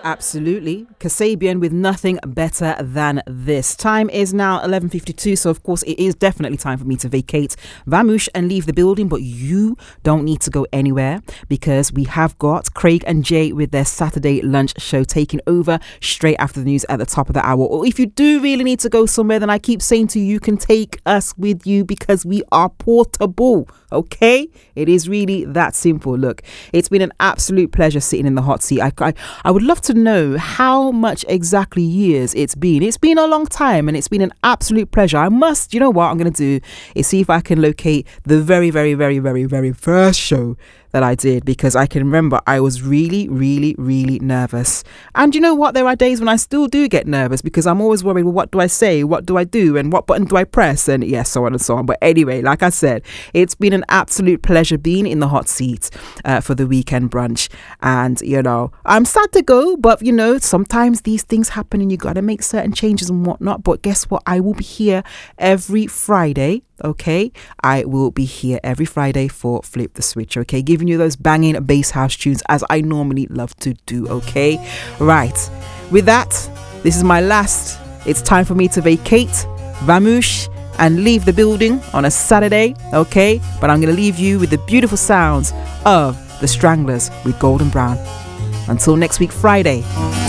Absolutely. Kasabian with nothing better than this. Time is now 11:52, so of course it is definitely time for me to vacate Vamush and leave the building, but you don't need to go anywhere because we have got Craig and Jay with their Saturday lunch show taking over straight after the news at the top of the hour. Or if you do really need to go somewhere, then I keep saying to you, you can take us with you because we are portable. Okay, it is really that simple. Look, it's been an absolute pleasure sitting in the hot seat. I would love to know how much exactly years it's been. It's been a long time and it's been an absolute pleasure. I must, you know what I'm going to do is see if I can locate the very, very, very, very, very first show that I did, because I can remember I was really, really, really nervous. And you know what? There are days when I still do get nervous because I'm always worried, well, what do I say? What do I do? And what button do I press? And yes, so on and so on. But anyway, like I said, it's been an absolute pleasure being in the hot seat for the weekend brunch. And, you know, I'm sad to go, but, you know, sometimes these things happen and you got to make certain changes and whatnot. But guess what? I will be here every Friday. Okay, I will be here every Friday for Flip the Switch. Okay, giving you those banging bass house tunes as I normally love to do. Okay, right. With that, this is my last. It's time for me to vacate Vamush and leave the building on a Saturday. Okay, but I'm going to leave you with the beautiful sounds of the Stranglers with Golden Brown. Until next week, Friday.